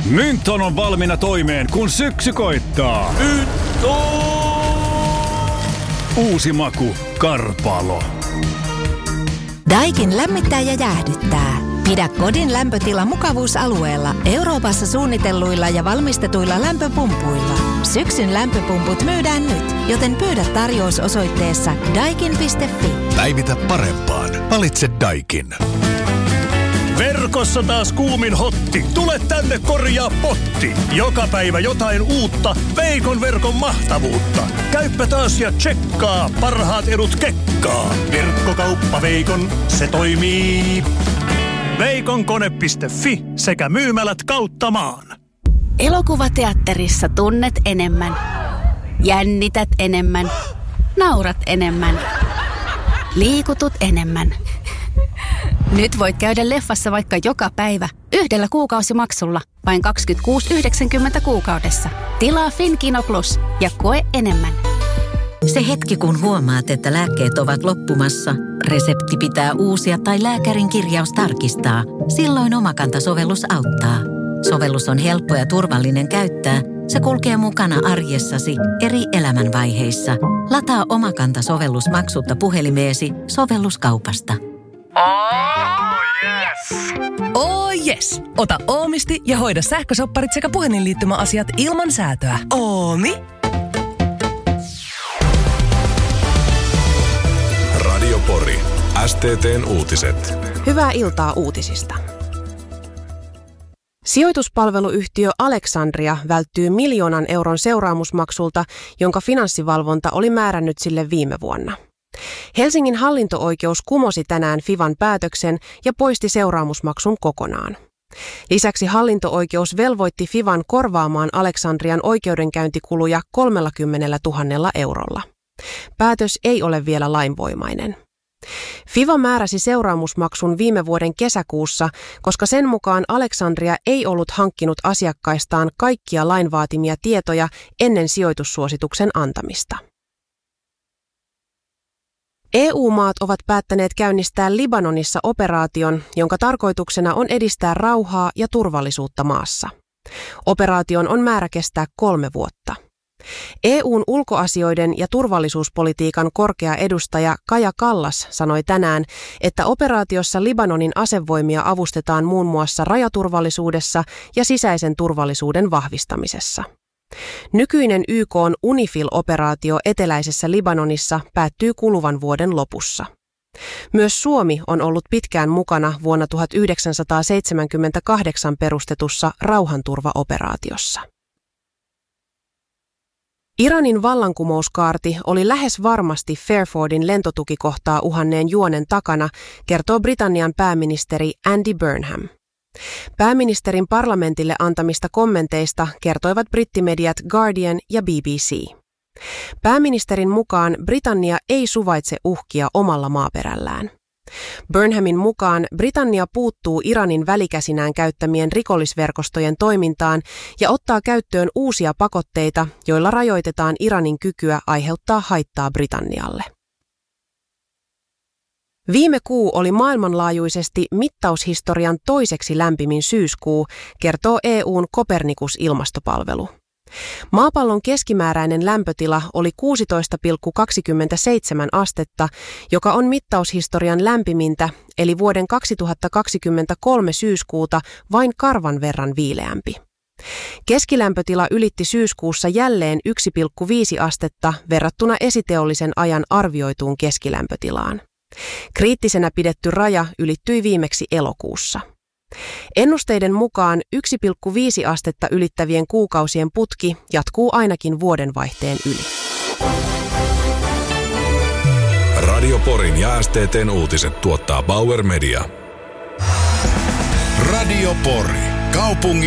Mynton on valmiina toimeen, kun syksy koittaa. Uusi maku, Karpalo. Daikin lämmittää ja jäähdyttää. Pidä kodin lämpötila mukavuusalueella Euroopassa suunnitelluilla ja valmistetuilla lämpöpumpuilla. Syksyn lämpöpumput myydään nyt, joten pyydä tarjous osoitteessa daikin.fi. Päivitä parempaan. Valitse Daikin. Verkossa taas kuumin hotti. Tule tänne korjaa potti. Joka päivä jotain uutta. Veikon verkon mahtavuutta. Käyppä taas ja tsekkaa. Parhaat edut kekkaa. Verkkokauppa Veikon, se toimii. Veikonkone.fi sekä myymälät kautta maan. Elokuvateatterissa tunnet enemmän. Jännität enemmän. Naurat enemmän. Liikutut enemmän. Nyt voit käydä leffassa vaikka joka päivä yhdellä kuukausimaksulla vain 26,90 kuukaudessa. Tilaa Finkino Plus ja koe enemmän. Se hetki, kun huomaat, että lääkkeet ovat loppumassa, resepti pitää uusia tai lääkärin kirjaus tarkistaa. Silloin Omakanta-sovellus auttaa. Sovellus on helppo ja turvallinen käyttää. Se kulkee mukana arjessasi eri elämänvaiheissa. Lataa Omakanta-sovellus maksutta puhelimeesi sovelluskaupasta. Oh yes! Ota Oomisti ja hoida sähkösopparit sekä puhelinliittymäasiat ilman säätöä. Oomi! Radio Pori. STT:n uutiset. Hyvää iltaa uutisista. Sijoituspalveluyhtiö Alexandria välttyy 1 miljoonan euron seuraamusmaksulta, jonka finanssivalvonta oli määrännyt sille viime vuonna. Helsingin hallinto-oikeus kumosi tänään FIVan päätöksen ja poisti seuraamusmaksun kokonaan. Lisäksi hallinto-oikeus velvoitti FIVan korvaamaan Alexandrian oikeudenkäyntikuluja 30 000 eurolla. Päätös ei ole vielä lainvoimainen. FIVA määräsi seuraamusmaksun viime vuoden kesäkuussa, koska sen mukaan Alexandria ei ollut hankkinut asiakkaistaan kaikkia lain vaatimia tietoja ennen sijoitussuosituksen antamista. EU-maat ovat päättäneet käynnistää Libanonissa operaation, jonka tarkoituksena on edistää rauhaa ja turvallisuutta maassa. Operaation on määrä kestää 3 vuotta. EUn ulkoasioiden ja turvallisuuspolitiikan korkea edustaja Kaja Kallas sanoi tänään, että operaatiossa Libanonin asevoimia avustetaan muun muassa rajaturvallisuudessa ja sisäisen turvallisuuden vahvistamisessa. Nykyinen YK:n UNIFIL-operaatio eteläisessä Libanonissa päättyy kuluvan vuoden lopussa. Myös Suomi on ollut pitkään mukana vuonna 1978 perustetussa rauhanturvaoperaatiossa. Iranin vallankumouskaarti oli lähes varmasti Fairfordin lentotukikohtaa uhanneen juonen takana, kertoo Britannian pääministeri Andy Burnham. Pääministerin parlamentille antamista kommenteista kertoivat brittimediat Guardian ja BBC. Pääministerin mukaan Britannia ei suvaitse uhkia omalla maaperällään. Burnhamin mukaan Britannia puuttuu Iranin välikäsinään käyttämien rikollisverkostojen toimintaan ja ottaa käyttöön uusia pakotteita, joilla rajoitetaan Iranin kykyä aiheuttaa haittaa Britannialle. Viime kuu oli maailmanlaajuisesti mittaushistorian toiseksi lämpimin syyskuu, kertoo EUn Copernicus-ilmastopalvelu. Maapallon keskimääräinen lämpötila oli 16,27 astetta, joka on mittaushistorian lämpimintä, eli vuoden 2023 syyskuuta vain karvan verran viileämpi. Keskilämpötila ylitti syyskuussa jälleen 1,5 astetta verrattuna esiteollisen ajan arvioituun keskilämpötilaan. Kriittisenä pidetty raja ylittyi viimeksi elokuussa. Ennusteiden mukaan 1,5 astetta ylittävien kuukausien putki jatkuu ainakin vuodenvaihteen yli. Radio Porin ja STT:n uutiset tuottaa Bauer Media. Radio Pori. Kaupungin